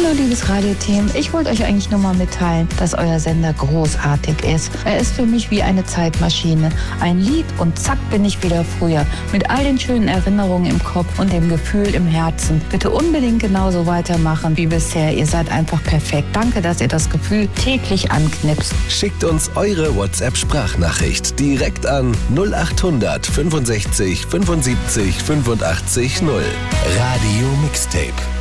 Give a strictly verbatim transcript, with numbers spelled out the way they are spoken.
Hallo liebes Radioteam, ich wollte euch eigentlich nur mal mitteilen, dass euer Sender großartig ist. Er ist für mich wie eine Zeitmaschine. Ein Lied und zack bin ich wieder früher. Mit all den schönen Erinnerungen im Kopf und dem Gefühl im Herzen. Bitte unbedingt genauso weitermachen wie bisher. Ihr seid einfach perfekt. Danke, dass ihr das Gefühl täglich anknipst. Schickt uns eure WhatsApp-Sprachnachricht direkt an null acht hundert fünfundsechzig fünfundsiebzig fünfundachtzig null. Radio Mixtape.